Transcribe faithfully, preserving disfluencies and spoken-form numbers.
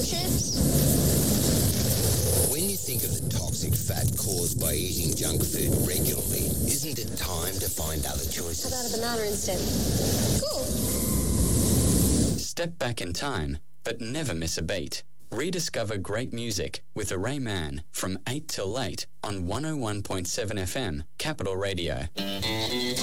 sandwiches? When you think of the toxic fat caused by eating junk food regularly, isn't it time to find other choices? How about a banana instead? Cool. Step back in time, but never miss a beat. Rediscover great music with Array Man from eight till late on one oh one point seven F M, Capital Radio.